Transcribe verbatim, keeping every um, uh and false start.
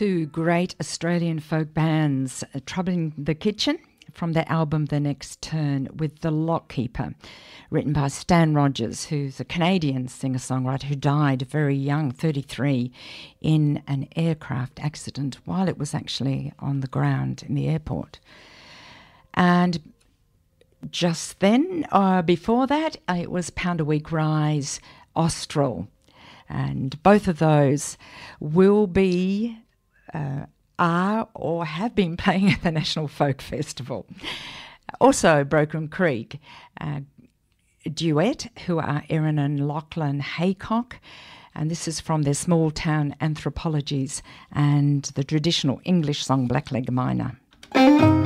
two great Australian folk bands, uh, Troubling the Kitchen from their album The Next Turn with The Lockkeeper, written by Stan Rogers, who's a Canadian singer-songwriter who died very young, thirty-three, in an aircraft accident while it was actually on the ground in the airport. And just then, uh, before that, it was Pound a Week Rise, Austral. And both of those will be, uh, are or have been playing at the National Folk Festival. Also, Broken Creek uh, duet, who are Erin and Lachlan Haycock. And this is from their Small Town Anthropologies and the traditional English song Blackleg Miner.